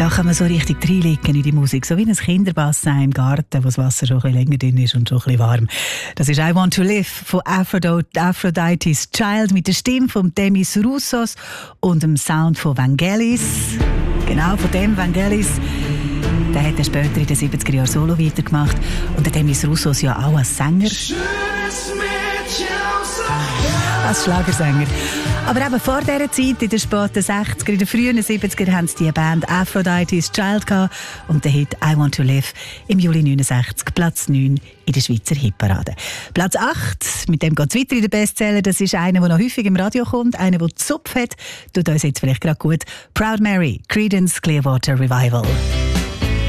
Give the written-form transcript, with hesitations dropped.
Da kann man so richtig reinlegen in die Musik, so wie ein Kinderbassin im Garten, wo das Wasser schon ein bisschen länger drin ist und schon ein bisschen warm. Das ist «I Want to Live» von Aphrodite's Child mit der Stimme von Demis Roussos und dem Sound von Vangelis. Genau, von dem Vangelis. Der hat er später in den 70er Jahren Solo weitergemacht. Und der Demis Roussos ja auch als Sänger. Als Schlagersänger. Aber eben vor dieser Zeit, in den späten 60er, in den frühen 70er, haben sie die Band Aphrodite's Child gehabt und der Hit «I Want to Live» im Juli 69, Platz 9 in der Schweizer Hitparade. Platz 8, mit dem geht es weiter in den Bestseller, das ist einer, der noch häufig im Radio kommt, einer, der Zupf hat, tut uns jetzt vielleicht gerade gut. «Proud Mary», Creedence Clearwater Revival.